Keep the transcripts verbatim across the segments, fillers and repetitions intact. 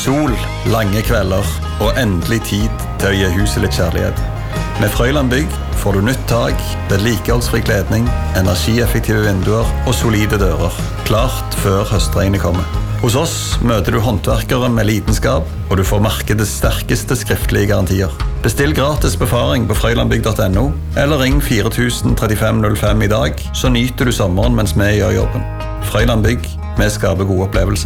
Sol, lange kvelder og endelig tid til å gi huset litt kjærlighet. Med Frøyland Bygg får du nytt tak, vedlikeholdsfri kledning, energieffektive vinduer og solide dører. Klart før høstregnet kommer. Hos oss møter du håndverkere med lidenskap, og du får markedets sterkeste skriftlige garantier. Bestill gratis befaring på frøylandbygg punktum no, eller ring fire tusen trettifem null fem i dag, så nyter du sommeren mens vi gjør jobben. Frøyland Bygg, vi skaper gode opplevelser.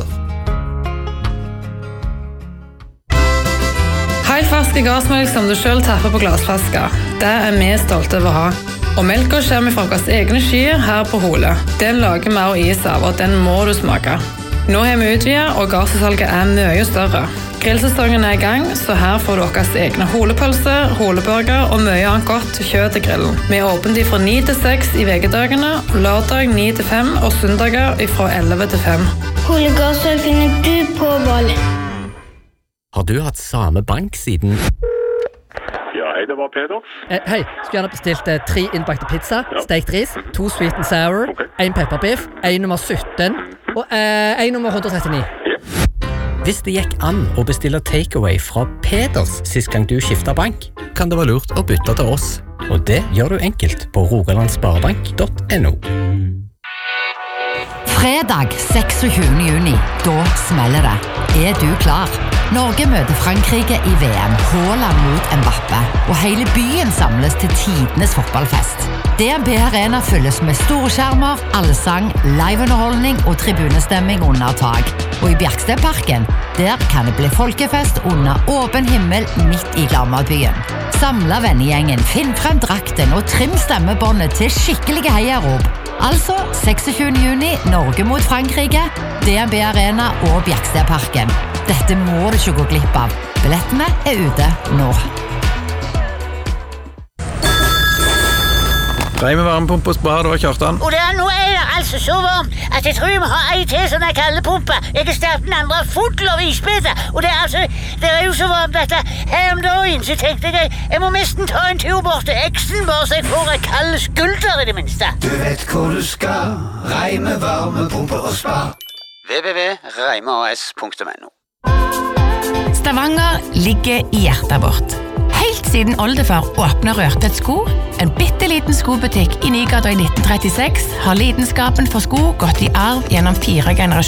Helt fersk gassmelk som du selv tapper på glassflasker. Det er vi stolte av å ha. Og melka kommer fra våre egne skyer her på Hole. Den lager vi også is av, og den må du smake. Nå har vi utvidet, og gasssalget er mye større. Grillsesongen er i gang, så her får du deres egne holepølse, holeburger og mye annet godt kjøtt til grillen. Vi er åpent fra ni til seks i vekedagene, lørdag ni til fem og søndager fra elleve til fem. Holegassøl finner du på Val. Har du hatt samme bank siden... Ja, hei, det var Peder. Eh, hei, skulle gjerne bestilt eh, tre innbakte pizza, Ja. stekt ris, to sweet and sour, Ok. en pepperbiff, en nummer sytten og eh, en nummer hundre trettini. Ja. Hvis det gikk an å bestille takeaway fra Peders sist gang du skiftet bank, kan det være lurt å bytte til oss. Og det gjør du enkelt på rogalandsparebank punktum no. Fredag tjueseks juni, da smeller det. Er du klar? Norge møter Frankrike i V M, Haaland mot Mbappé, og hele byen samles til tidenes fotballfest. D N B Arena fylles med storskjermer, allsang, liveunderholdning og tribunestemming under tak. Og i Bjerkstedparken, der kan det bli folkefest under åpen himmel midt i Glammadbyen. Samla vennegjengen, finn frem drakten og trim stemmebåndet til skikkelige heiarop. Altså tjueseks juni, Norge mot Frankrike, D N B Arena og Bjerkstedparken. Dette må du ikke gå glipp av. Billettene er ute nå. Reime varmepumpe og spar, det var Kjartan. Og det er nå er det altså så varmt, at jeg tror vi må ha en til sånn kaldepumpe. Jeg har startet den andre full av isbiter, og det er altså, det er jo så varmt at her om dagen så tenkte jeg, jeg må nesten ta en tur bort til eksen, bare så jeg får en kald skulder i det minste. Du vet hvor du skal, Reime varmepumpe og spar. w w w punktum reimeas punktum no. Stavanger ligger i hjertet vårt. Helt siden oldefar åpnet Rørtvedt sko, en bitteliten skobutikk i Nygata i nitten trettiseks, har lidenskapen for sko gått i arv gjennom fire generasjoner.